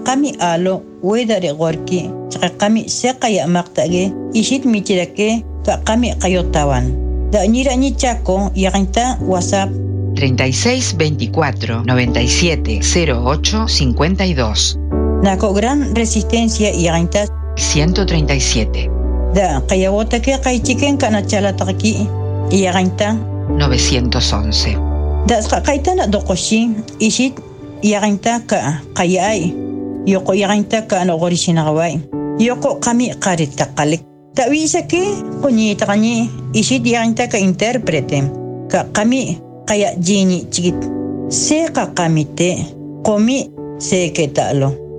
qami alo wedare gorki qami seqaya maqtage ishit michirake qami qayotawan da ñira ñi Chaco yaqinta WhatsApp 36 24 97 08 52. Nako Gran Resistencia yaqinta 137. Da qayawota que qaychiken kana chalataqki yaqinta 911. Da qaytana doqoshi ishit yaqinta ka qayay yoko yaqinta ka no gorishinawai yoko qami qaritaqalik tawisa que quni taqani ishit yaqinta ka interprete ka qami qaya jini chikit se qamite qomi se ketalo